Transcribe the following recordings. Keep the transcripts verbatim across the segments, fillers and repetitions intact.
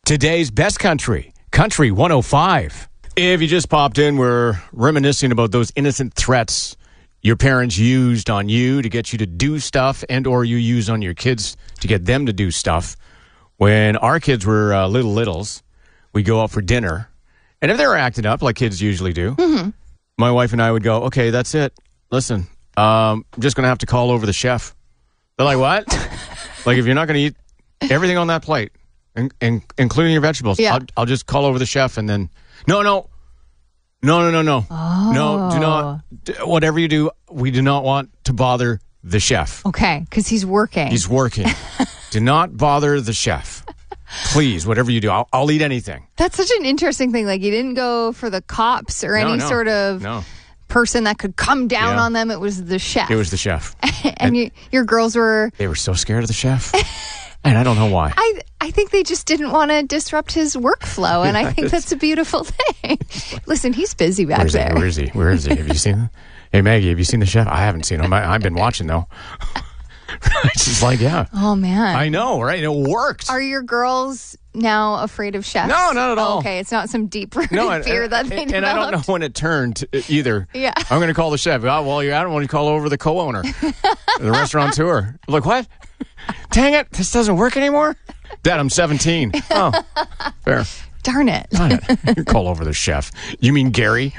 Today's best country, Country one oh five. If you just popped in, we're reminiscing about those innocent threats your parents used on you to get you to do stuff, and or you use on your kids to get them to do stuff. When our kids were uh, little littles, we go out for dinner, and if they were acting up like kids usually do, mm-hmm. my wife and I would go, okay, that's it. Listen, um, I'm just going to have to call over the chef. They're like, what? Like, if you're not going to eat everything on that plate, in, in, including your vegetables, yeah. I'll, I'll just call over the chef and then, no, no, no, no, no, no. Oh. No, do not, d- whatever you do, we do not want to bother the chef. Okay, because he's working. He's working. Do not bother the chef. Please, whatever you do, I'll, I'll eat anything. That's such an interesting thing. Like, you didn't go for the cops or No, any no, sort of no. person that could come down Yeah. on them. It was the chef. It was the chef. and and you, your girls were... They were so scared of the chef. And I don't know why. I I think they just didn't want to disrupt his workflow, and I think that's a beautiful thing. Listen, he's busy back Where is there. he? Where is he? Where is he? Have you seen him? Hey, Maggie, have you seen the chef? I haven't seen him. I, I've been watching, though. It's just like, yeah. Oh, man. I know, right? It worked. Are your girls now afraid of chefs? No, not at all. Oh, okay, it's not some deep-rooted No, and, fear and, that they and, developed. and I don't know when it turned uh, either. Yeah. I'm going to call the chef. Oh, well, I don't want to call over the co-owner, the restaurateur. I'm like, what? Dang it, this doesn't work anymore? Dad, I'm seventeen. Oh, fair. Darn it. Darn it. You call over the chef. You mean Gary?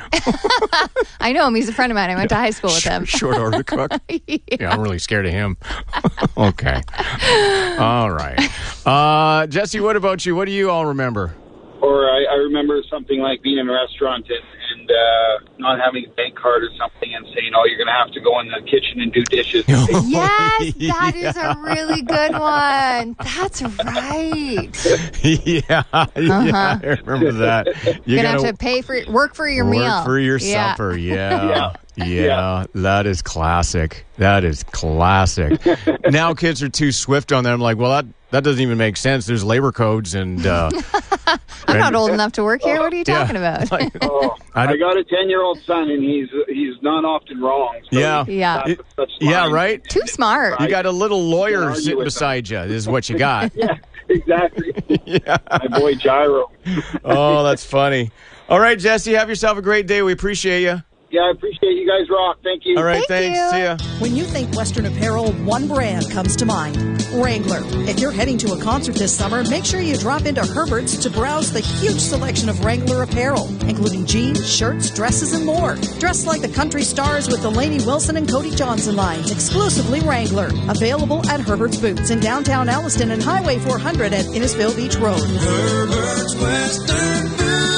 I know him. He's a friend of mine. I went to high school with him. Short order cook? yeah. Yeah, I'm really scared of him. Okay. All right. Uh, Jesse, what about you? What do you all remember? Or I, I remember something like being in a restaurant and, and uh, not having a bank card or something and saying, oh, you're going to have to go in the kitchen and do dishes. Yes, that is a really good one. That's right. yeah, yeah, I remember that. You're going to have to pay for work for your work meal. for your yeah. supper. Yeah. Yeah. Yeah, Yeah. that is classic. That is classic. Now kids are too swift on that. I'm like, well, that, that doesn't even make sense. There's labor codes and... Uh, I'm not old enough to work here. What are you talking yeah. about? Like, Oh, I I, don't- got a ten-year-old son, and he's he's not often wrong. So Yeah. he Yeah. laughs at such yeah, lines. right? Too smart. You got a little lawyer argue sitting with beside you is what you got. Yeah, exactly. Yeah. My boy Gyro. Oh, that's funny. All right, Jesse, have yourself a great day. We appreciate you. Yeah, I appreciate you guys rock. Thank you. All right, Thank thanks. you. See ya. When you think Western apparel, one brand comes to mind. Wrangler. If you're heading to a concert this summer, make sure you drop into Herbert's to browse the huge selection of Wrangler apparel, including jeans, shirts, dresses, and more. Dress like the country stars with the Lainey Wilson and Cody Johnson lines, exclusively Wrangler. Available at Herbert's Boots in downtown Alliston and Highway four hundred at Innisfil Beach Road. Herbert's Western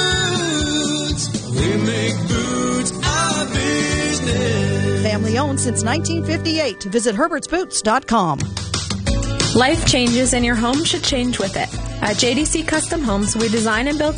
Boots. We make boots our business. Family owned since nineteen fifty-eight. Visit herberts boots dot com. Life changes and your home should change with it. At J D C Custom Homes, we design and build